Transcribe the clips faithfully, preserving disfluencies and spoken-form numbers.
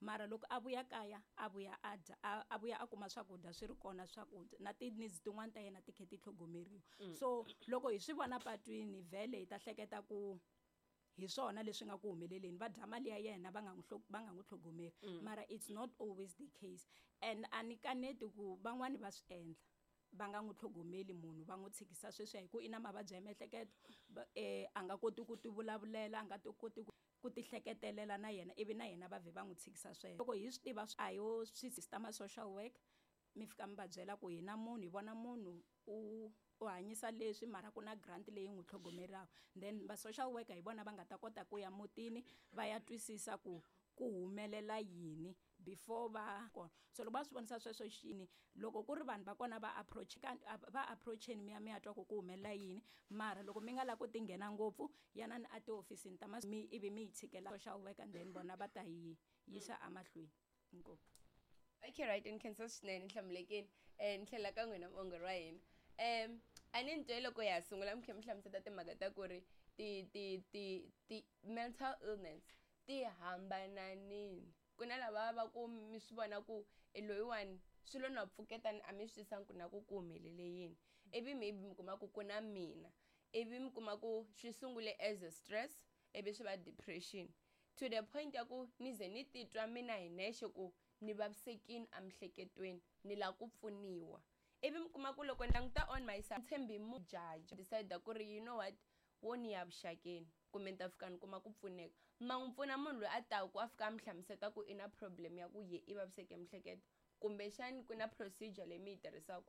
mara loko a vuya kaya a vuya a dya a vuya a kuma swakudya swi ri kona swakudya na ti-needs tin'wana ta yena ti khe ti tlhogomeriwa. So loko hi swi vona patwini vhele hi ta hleketa ku hi swona leswi nga ku humeleleni va dya mali ya yena va nga n'wi va nga n'wi tlhogomeri mara it's not always the case. And a ni kaneti ku van'wani va swi endla va nga n'wi tlhogomeli munhu va n'wi tshikisa sweswiya hi ku i na mavabyi ya miehleketo um a nga koti ku ti vulavulela a nga ti koti ku ti hleketelela na yena ivi na yena va vhe va n'wi tshikisa sweswo. Loko hi swi tiva a yo swi systema social work mi fika mi va byela ku hi na munhu hi vona munhu u u hanyisa leswi mara ku na grant leyi n'wi tlhogomelaka, then va social worker hi vona va nga ta kota ku ya mutini va ya twisisa ku ku humelela yini before va kona. So loko va swi vonisa sweswo xini loko ku ri vanhu va kona va approach va approacheni mi ya mi ya twa ku ku humelela yini mara loko mi nga lavi ku ti nghena ngopfu yanani a tihofisini ta mi ivi mi yi tshikela social worker then vona va ta yi yisa emahlweni. Inkomu. Okay, right, in Kansas swinene nhlamulekeni ni tlhela ka n'wina muongori wa hina. Um a ni ntwe loko hi ya sungula mi khe mi hlamuseta timhaka ta ku ri ti ti ti ti mental illness ti hambananini. Ku na lava va ku mi swi vona ku loyiwani swilo na pfuketani a mi swi tisangi ku na ku ku humelele yini ivi maybe mi kuma ku ku na mina ivi mi kuma ku swi sungule as a stress ivi swi va depression to the point ya ku ni ze ni titwa mina hi nexe ku ni vavisekini amihleketweni ni la ku pfuniwa ivi mi kuma ku loko ni languta on my side tshembi mu judge decide ku ri you know what wo ni ya vuxakeni kumbe ni ta fika ni kuma ku pfuneka ma n'wi pfuna munhu loyi a taka ku a fika a mi hlamuseta ku i na problem ya ku ye i vaviseke mihleketo kumbe xani ku na procedure leyi mi yi tirhisaka?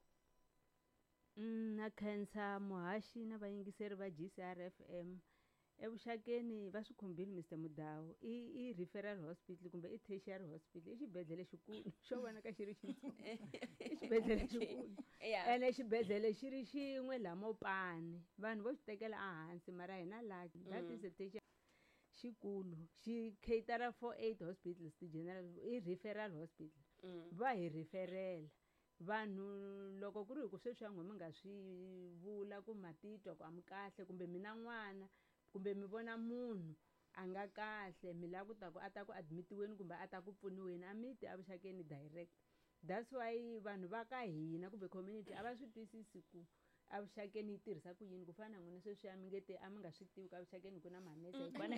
na khensa muhaxi na vayingiseri va G C R F M. Evuxakeni va swi khumbile mister Mudau i i referral hospital kumbe i tertiary hospital i xibedhlele xikulu xo vona ka xi ri xintsongo i xibedhlele xikulu ene xibedhlele xi ri xin'we la Mopani vanhu vo swi tekela ehansi mara hina lucky that is a tertiary xikulu xi catera for eight hospitals ti-general i referral hospital va hi referela vanhu loko ku ri hi ku sweswi yan'we mi nga swi vula ku matitwa ku a mi kahle kumbe mina n'wana kumbe mi vona munhu a nga kahle mi lava ku ta ku a ta ku admitiweni kumbe a ta ku pfuniweni a mi ti avuxakeni direct. That's why vanhu va ka hina kumbe community a va swi twisisi ku avuxakeni yi tirhisa ku yini ku fana na n'wina sweswiya mi nge te a mi nga swi tivi ku avuxakeni ku na manese hi vona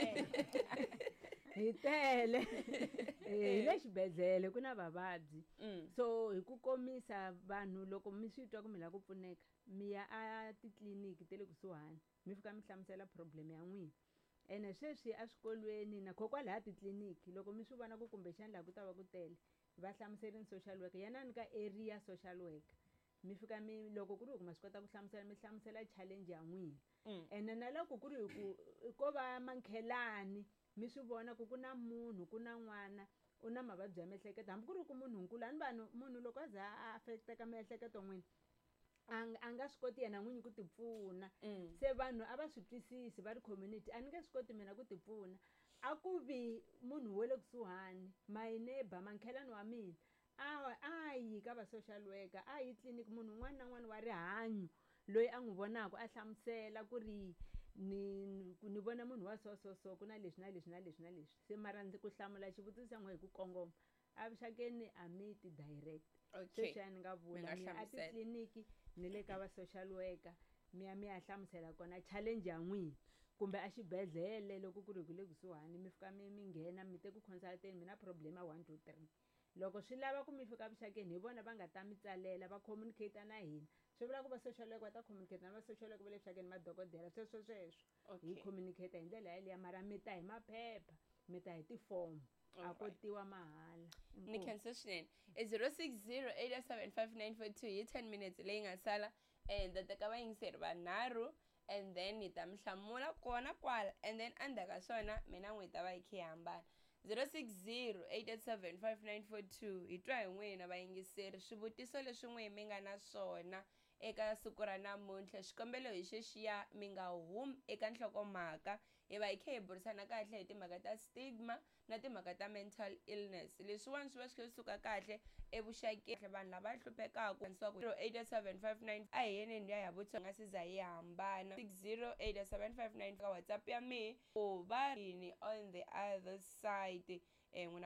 hi tele hi le xibedhlele ku na vavabyi so hi ku komisa vanhu loko mi swi twa ku mi lava ku pfuneka mi ya a titliliniki ta le kusuhani mi fika mi hlamusela problem ya n'wina ene sweswi eswikolweni na kokwalaha titliliniki loko mi swi vona ku kumbexani laha ku ta va ku tele va hlamuserini social worker yanani ka area social worker mi fika mi loko ku ri hi ku ma swi kota ku hlamusela mi hlamusela challenge ya n'wina ene na loko ku ri hi ku ko va mankhelani mi swi vona ku ku na munhu ku na n'wana u na mavabyi ya miehleketo hambi ku ri ku munhu nkulu a ni vanhu munhu loko a za a affect-eka miehleketo n'wina a nga swi koti yena n'winyi ku ti pfuna se vanhu a va swi twisisi va ri community a ni nge swi koti mina ku ti pfuna a ku vi munhu wa le kusuhani my neighbor mankhelani wa mina a a yi ka va social worker a yi tliliniki munhu un'wana na un'wana wa rihanyo loyi a n'wi vonaka a hlamusela ku ri ni ni vona munhu wa so so so ku na leswi na leswi na leswi na leswi se mara ndzi ku hlamula xivutiso ya n'we hi ku kongoma avuxakeni a mi ti direct sweswi a ni nga vula mi a titliliniki ni le ka va social worker mi ya mi ya hlamusela kona challenge ya n'wina kumbe a xibedhlele loko ku ri ku le kusuhani mi fika mi mi nghena mi te ku consulteni mi na problem ya one two three loko swi lava ku mi fika vuxakeni hi vona va nga ta mi tsalela va communicate na hina swi vula ku va social worker va ta communicate na va social worker va le vuxakeni madokodela sweswo sweswo hi communicate hi ndlela yaleyo mara mi ta hi maphepha mi ta hi tifomo a kotiwa mahala. Ni khensa swinene i zero six zero eight seven five nine four two hi ten minutes leyi nga sala and ta teka vayingiseri vanharhu and then hi ta mi hlamula kona kwala and then endzhaku ka swona mina n'wi ta va hi khe hi hambana zero six zero eight seven five nine four two hi twa hi n'wina vayingiseri swivutiso leswi n'we mi nga na swona eka siku ra namuntlha xikombelo hi xexiya mi nga humi eka nhlokomhaka hi va hi khe hi burisana kahle hi timhaka ta stigma na timhaka ta mental illness leswiwani swi va swi khe swi suka kahle evuxakeni vanhu lava hluphekaka anisiwaku zero eight seven five nine a hi yeneni ya ya vutisa nga si za yi hambana six zero eight seven five nine ka WhatsApp ya mehe ku va yini on the other side eh n'wina